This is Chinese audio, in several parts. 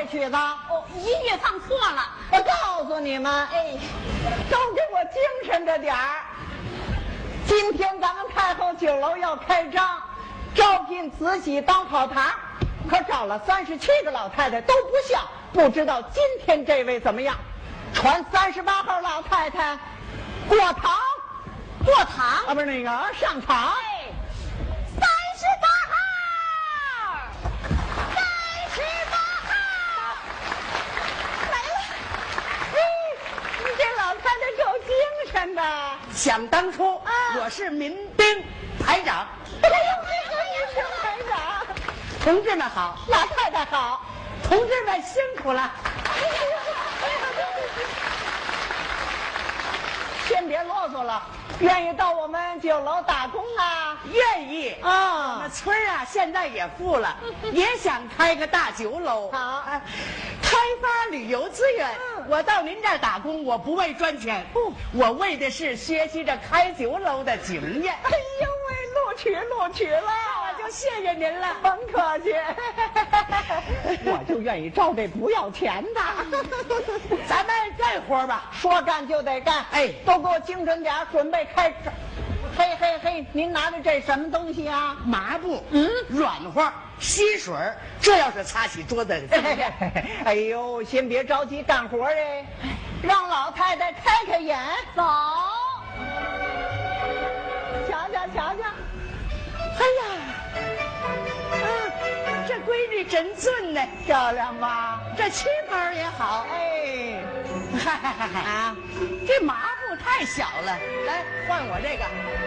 曲子？ 哦，音乐放错了。 我告诉你们， 哎， 都给我精神着点儿。今天咱们太后酒楼要开张，招聘慈禧当跑堂，可找了37个老太太都不像，不知道今天这位怎么样？传38号老太太过堂， 过堂啊，不是那个上场。 哎，38号来了。 你这老太太够精神的。 想当初，我是民兵排长。 哎呦，这个排长， 同志们好， 老太太好。 同志们辛苦了。 先别啰嗦了，愿意到我们酒楼打工啊？ 愿意啊那村儿啊，现在也富了，也想开个大酒楼。 好开发旅游资源。我到您这儿打工，我不为赚钱，我为的是学习着开酒楼的经验。 哎呦喂，录取了， 我就谢谢您了。 甭客气。我就愿意招这不要钱的。 咱们干活吧， 说干就得干。 哎都给我精神点，准备开始。嘿嘿嘿，您拿着这什么东西啊？ 麻布，软和，吸水，这要是擦洗桌子。 哎呦，先别着急干活哎，让老太太开开眼。 走， 瞧瞧。 哎呀，这闺女真俊呢， 漂亮吧？ 这旗袍也好。 哎， 啊，这麻布太小了，来换我这个。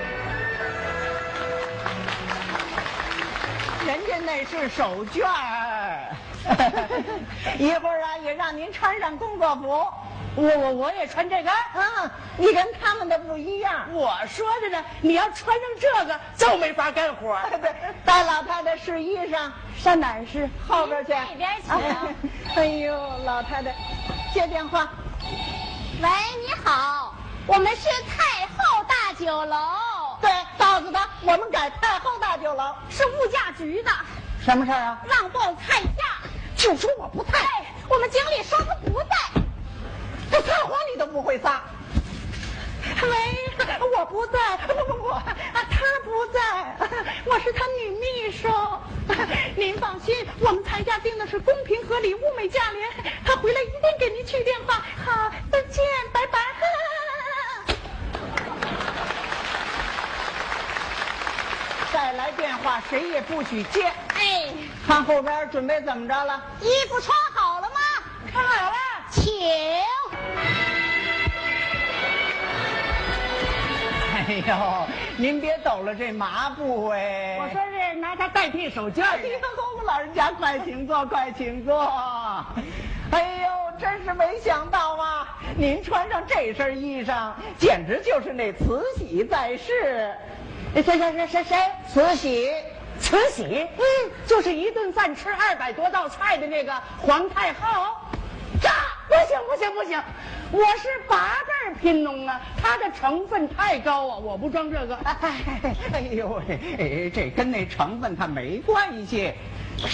人家那是手绢儿。一会儿啊，也让您穿上工作服。 我也穿这个。 你跟他们的不一样。 我说着呢，你要穿上这个就没法干活。 对，带老太太试衣裳，上哪儿试？后边去。 那边去。 哎呦，老太太，接电话。 喂，你好，我们是太后大酒楼。 对，告诉他我们改太后大酒楼。 是物价局的， 什么事儿啊？ 让报菜价。 就说我不在。 我们经理说他不在。 这撒谎你都不会撒。喂，我不在，不，他不在，我是他女秘书。您放心，我们菜价定的是公平合理、物美价廉，他回来一定给您去电话。好，再见，拜拜。再来电话，谁也不许接。 哎， 看后边准备怎么着了？ 衣服穿好了吗？ 穿好了， 请。 哎呦，您别抖了这麻布哎！ 我说是拿它代替手绢。 哎呦，老人家快请坐，快请坐。哎呦，真是没想到啊！您穿上这身衣裳，简直就是那慈禧在世。谁？慈禧。 慈禧，就是一顿饭吃200多道菜的那个皇太后。这不行，我是8辈贫农啊，它的成分太高啊，我不装这个。 哎呦喂，这跟那成分它没关系。